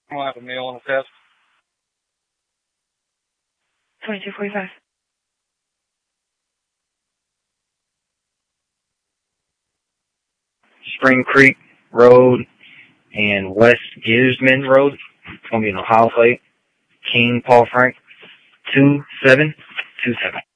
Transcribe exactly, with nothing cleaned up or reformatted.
We'll have a meal on the test. twenty-two forty-five. Spring Creek Road and West Gisman Road. It's going to be in Ohio Plate. King Paul Frank, two seven two seven.